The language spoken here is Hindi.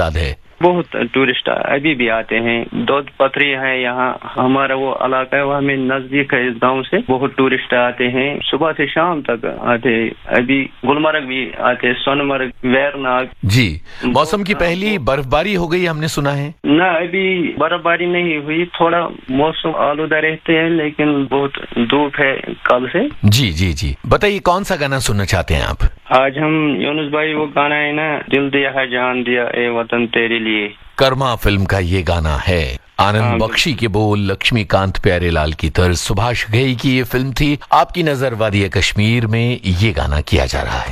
तादाद है? बहुत टूरिस्ट अभी भी आते हैं। दूध पथरी है यहाँ, हमारा वो इलाका है, वहाँ में नजदीक है इस गांव से। बहुत टूरिस्ट आते हैं, सुबह से शाम तक आते हैं। अभी गुलमर्ग भी आते हैं, सोनमर्ग, वेरनाग। जी, मौसम की पहली बर्फबारी हो गई हमने सुना है। ना, अभी बर्फबारी नहीं हुई, थोड़ा मौसम आलूदा रहते हैं, लेकिन बहुत धूप है कल से। जी जी जी, बताइए कौन सा गाना सुनना चाहते हैं आप? आज हम यूनुस भाई वो गाना है ना, दिल दिया है जान दिया ए वतन तेरे लिए, कर्मा फिल्म का ये गाना है। आनंद बख्शी के बोल, लक्ष्मीकांत प्यारेलाल की तर्ज, सुभाष घई की ये फिल्म थी। आपकी नजर वादिया कश्मीर में ये गाना किया जा रहा है।